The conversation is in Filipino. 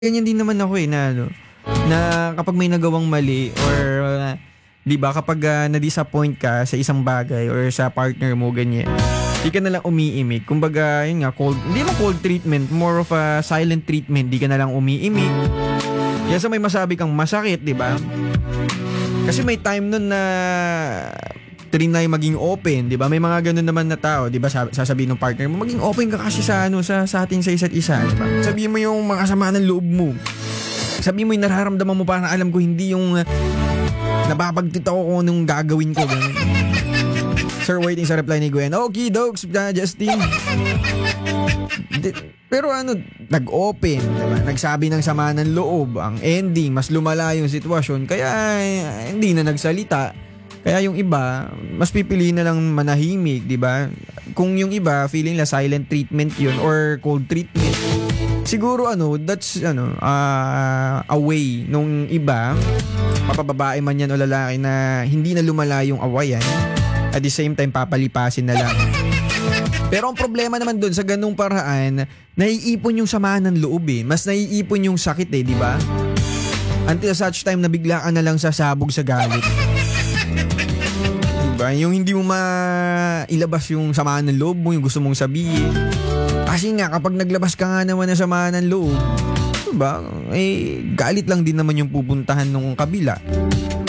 Ganyan din naman ako, na ano, na kapag may nagawang mali or 'di ba kapag na-disappoint ka sa isang bagay or sa partner mo ganyan. 'Di ka na lang umiimik. Kumbaga, yun nga, hindi mo cold treatment, more of a silent treatment. 'Di ka na lang umiimik. Kaya sa may masabi kang masakit, 'di ba? Kasi may time nun na trinay maging open, 'di ba? May mga ganun naman na tao, 'di ba? Sasabihin ng partner mo, maging open ka kasi sa sa atin sa isa't isa, 'di ba? Sabihin mo yung mga sama ng loob mo. Sabihin mo yung nararamdaman mo, para alam ko, hindi yung nababagtit ako kung anong gagawin ko. Ganun. Sir, waiting sa reply ni Gwen. Okay, dogs, Justin. Pero nag-open, diba? Nagsabi ng sama ng loob. Ang ending, mas lumala yung sitwasyon. Kaya hindi na nagsalita. Kaya yung iba, mas pipili na lang manahimik, di ba? Kung yung iba, feeling la silent treatment yun or cold treatment. Siguro that's a way nung iba, mapababae man yan o lalaki, na hindi na lumala yung awayan. At the same time, papalipasin na lang. Pero ang problema naman dun sa ganung paraan, naiipon yung samaan ng loob eh. Mas naiipon yung sakit eh, di ba? Until such time na bigla ka na lang sasabog sa galit. Diba? Yung hindi mo mailabas yung samaan ng loob mo, yung gusto mong sabihin. Kasi nga, kapag naglabas ka nga naman ng samaan ng loob, diba? Galit lang din naman yung pupuntahan ng kabila.